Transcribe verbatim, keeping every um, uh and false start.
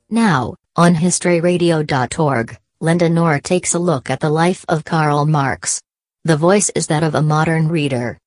Now, on history radio dot org, Linda Knorr takes a look at the life of Karl Marx. The voice is that of a modern reader,